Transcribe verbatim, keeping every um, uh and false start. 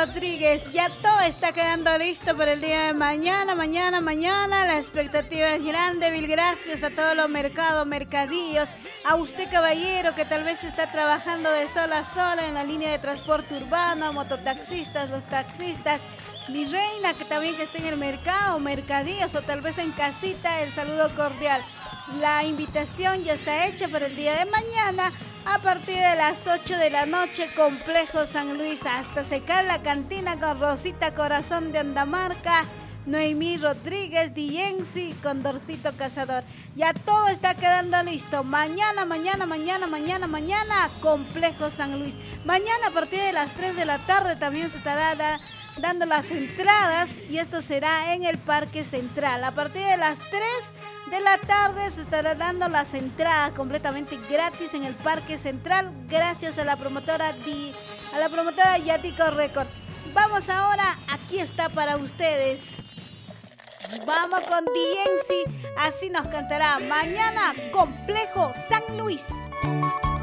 Rodríguez. Ya todo está quedando listo para el día de mañana, mañana, mañana. La expectativa es grande. Mil gracias a todos los mercados, mercadillos. A usted, caballero, que tal vez está trabajando de sol a sol en la línea de transporte urbano, mototaxistas, los taxistas. Mi reina, que también que esté en el mercado, mercadillos o tal vez en casita, el saludo cordial. La invitación ya está hecha para el día de mañana a partir de las ocho de la noche, Complejo San Luis, hasta secar la cantina con Rosita Corazón de Andamarca, Noemí Rodríguez, Diensi, Condorcito Cazador. Ya todo está quedando listo. Mañana, mañana, mañana, mañana, mañana, Complejo San Luis. Mañana a partir de las tres de la tarde también se estará da, dando las entradas y esto será en el Parque Central. A partir de las tres de la tarde se estará dando las entradas completamente gratis en el Parque Central gracias a la promotora, Di, a la promotora Yatico Record. Vamos ahora, aquí está para ustedes. Vamos con Diensi, así nos cantará mañana Complejo San Luis.